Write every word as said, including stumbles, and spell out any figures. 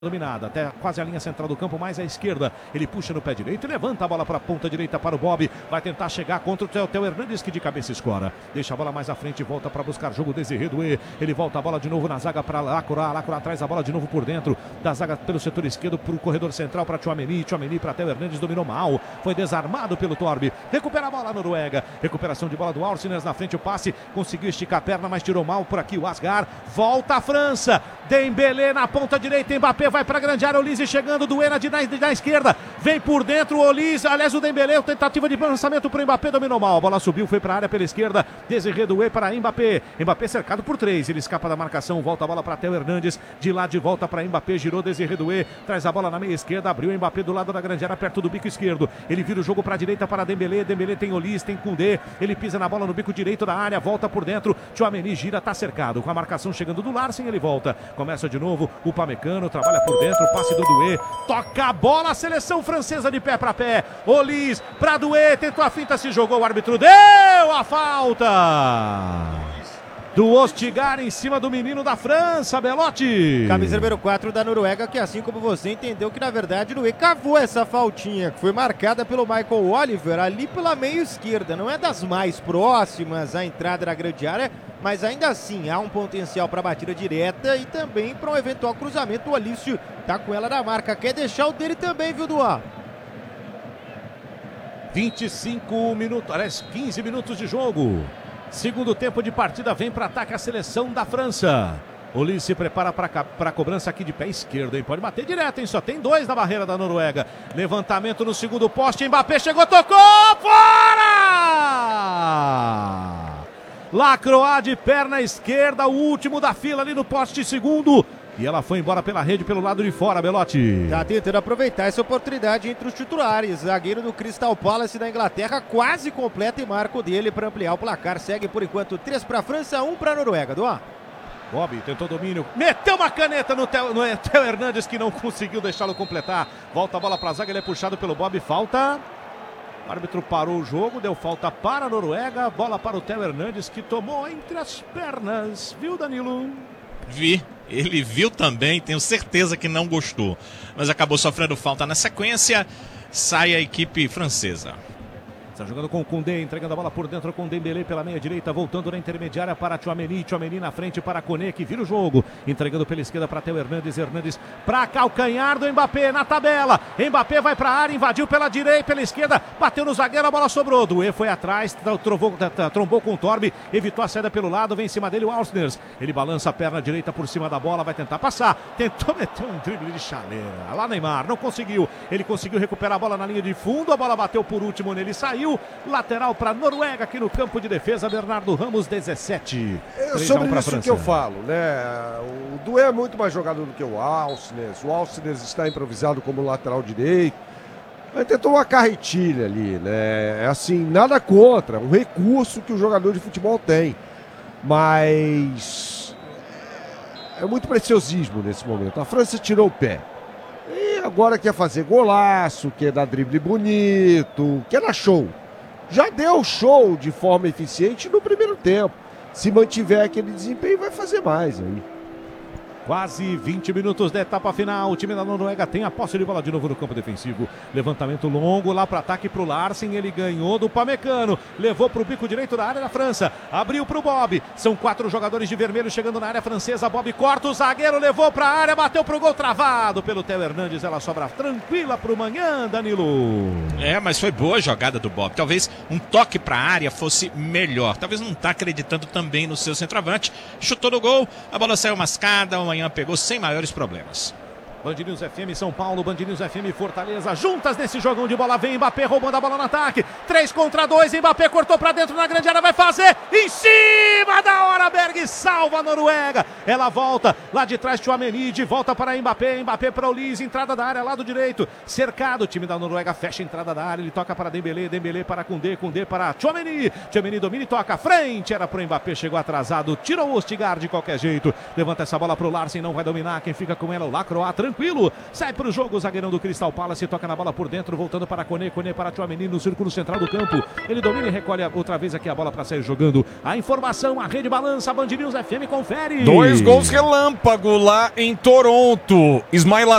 Dominada, até quase a linha central do campo, mais à esquerda. Ele puxa no pé direito e levanta a bola para a ponta direita para o Bob. Vai tentar chegar contra o Theo, Theo Hernandes, que de cabeça escora. Deixa a bola mais à frente e volta para buscar jogo. Desirê Doué. Ele volta a bola de novo na zaga para Lacroix. Lacroix traz a bola de novo por dentro da zaga pelo setor esquerdo para o corredor central para Tchouaméni. Tchouaméni para Theo Hernandes, dominou mal. Foi desarmado pelo Torbi. Recupera a bola a Noruega. Recuperação de bola do Orsnes na frente. O passe conseguiu esticar a perna, mas tirou mal por aqui o Asgar. Volta a França. Dembélé na ponta direita. Mbappé vai para a grande área. Olise chegando, Doué na, na, na esquerda, vem por dentro o Olise, aliás o Dembélé, tentativa de lançamento para o Mbappé, dominou mal, a bola subiu, foi para a área pela esquerda, Desirê Doué para Mbappé, Mbappé cercado por três, ele escapa da marcação, volta a bola para Theo Hernandes, de lá de volta para Mbappé, girou Desirê Doué, traz a bola na meia esquerda, abriu Mbappé do lado da grande área, perto do bico esquerdo, ele vira o jogo para a direita para Dembélé, Dembélé tem Olise, tem Koundé, ele pisa na bola no bico direito da área, volta por dentro, Tchouaméni gira, tá cercado, com a marcação chegando do Larsen, ele volta, começa de novo, o Pamecano trabalha por dentro, passe do Doué, toca a bola, a seleção francesa de pé para pé, Olise para Doué, tentou a finta, se jogou, o árbitro deu a falta do Ostigar em cima do menino da França, Belotti. Camisa número quatro da Noruega, que assim como você entendeu que na verdade Doué cavou essa faltinha, que foi marcada pelo Michael Oliver ali pela meia esquerda, não é das mais próximas à entrada da grande área, mas ainda assim há um potencial para batida direta e também para um eventual cruzamento. O Alício tá com ela na marca, quer deixar o dele também, viu, Duá? vinte e cinco minutos, aliás, quinze minutos de jogo. Segundo tempo de partida, vem para ataque a seleção da França. Olise se prepara para a cobrança aqui de pé esquerdo, hein? Pode bater direto, hein? Só tem dois na barreira da Noruega. Levantamento no segundo poste, Mbappé chegou, tocou, fora! Lacroix de perna esquerda, o último da fila ali no poste segundo. E ela foi embora pela rede, pelo lado de fora, Belotti. Tá tentando aproveitar essa oportunidade entre os titulares. Zagueiro do Crystal Palace da Inglaterra, quase completa e marco dele para ampliar o placar. Segue por enquanto três para a França, um para a Noruega. Duá. Bob tentou domínio, meteu uma caneta no Theo, no Theo Hernandes, que não conseguiu deixá-lo completar. Volta a bola para a zaga, ele é puxado pelo Bob, falta. O árbitro parou o jogo, deu falta para a Noruega. Bola para o Theo Hernandes, que tomou entre as pernas. Viu, Danilo? Vi, ele viu também, tenho certeza que não gostou, mas acabou sofrendo falta na sequência. Sai a equipe francesa. Está jogando com o Koundé, entregando a bola por dentro com o Dembélé pela meia direita, voltando na intermediária para Tchouaméni, Tchouaméni na frente para Koné, que vira o jogo, entregando pela esquerda para Theo Hernandes, Hernandes para calcanhar do Mbappé na tabela, Mbappé vai para a área, invadiu pela direita, pela esquerda, bateu no zagueiro, a bola sobrou, Doué foi atrás, trovou, trombou com o Torbi, evitou a saída pelo lado, vem em cima dele o Orsnes, ele balança a perna direita por cima da bola, vai tentar passar, tentou meter um drible de chaleira, lá Neymar, não conseguiu, ele conseguiu recuperar a bola na linha de fundo, a bola bateu por último nele, saiu, lateral para Noruega aqui no campo de defesa, Bernardo Ramos, dezessete. É sobre isso França. Que eu falo, né? O Doué é muito mais jogador do que o Orsnes. O Orsnes está improvisado como lateral direito. Mas tentou uma carretilha ali, né? É assim, nada contra, um recurso que o jogador de futebol tem. Mas é muito preciosismo nesse momento. A França tirou o pé. E agora quer fazer golaço, quer dar drible bonito, quer dar show. Já deu show de forma eficiente no primeiro tempo. Se mantiver aquele desempenho, vai fazer mais aí. Quase vinte minutos da etapa final. O time da Noruega tem a posse de bola de novo no campo defensivo. Levantamento longo lá para ataque para o Larsen. Ele ganhou do Pamecano. Levou para o bico direito da área da França. Abriu para o Bob. São quatro jogadores de vermelho chegando na área francesa. Bob corta o zagueiro, levou para a área, bateu para o gol, travado pelo Theo Hernandes. Ela sobra tranquila para o Manhã, Danilo. É, mas foi boa a jogada do Bob. Talvez um toque para a área fosse melhor. Talvez não está acreditando também no seu centroavante. Chutou no gol, a bola saiu mascada. O Manhã pegou sem maiores problemas. Band News F M São Paulo, Band News F M Fortaleza, juntas nesse jogão de bola, vem Mbappé roubando a bola no ataque, três contra dois, Mbappé cortou pra dentro na grande área, vai fazer, em cima da hora, Berg salva a Noruega, ela volta, lá de trás Tchouaméni, de volta para Mbappé, Mbappé para Olise, entrada da área, lado direito, cercado, o time da Noruega fecha a entrada da área, ele toca para Dembélé, Dembélé para Koundé, Koundé para Tchouaméni, Tchouaméni domina e toca, frente, era pro Mbappé, chegou atrasado, tirou o Ostigar de qualquer jeito, levanta essa bola pro Larsen, não vai dominar, quem fica com ela, o Lacroix, tranquilo. Sai pro jogo o zagueirão do Crystal Palace, toca na bola por dentro, voltando para Koné, Koné para Tchouaméni no círculo central do campo. Ele domina e recolhe outra vez aqui a bola para sair jogando. A informação, a rede balança, a Band News F M confere. Dois gols relâmpago lá em Toronto. Ismail